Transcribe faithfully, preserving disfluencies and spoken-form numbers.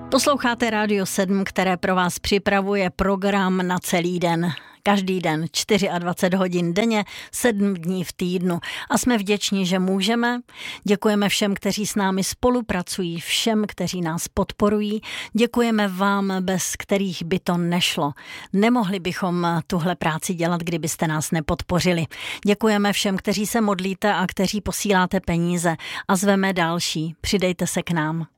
Posloucháte Rádio sedm, které pro vás připravuje program na celý den. Každý den dvacet čtyři hodin denně, sedm dní v týdnu. A jsme vděční, že můžeme. Děkujeme všem, kteří s námi spolupracují, všem, kteří nás podporují. Děkujeme vám, bez kterých by to nešlo. Nemohli bychom tuhle práci dělat, kdybyste nás nepodpořili. Děkujeme všem, kteří se modlíte a kteří posíláte peníze. A zveme další. Přidejte se k nám.